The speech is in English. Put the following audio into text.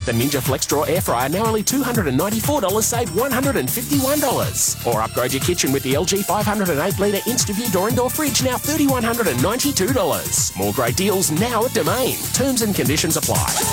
The Ninja Flex Draw Air Fryer now only $294, save $151. Or upgrade your kitchen with the LG 508-litre InstaView door and door fridge, now $3,192. More great deals now at Domain. Terms and conditions apply.